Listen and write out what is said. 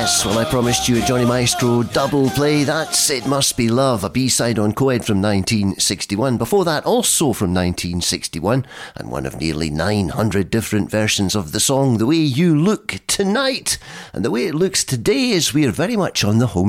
Yes, well, I promised you a Johnny Maestro double play. That's It Must Be Love, a B-side on Coed from 1961. Before that, also from 1961, and one of nearly 900 different versions of the song, The Way You Look Tonight. And the way it looks today is we're very much on the home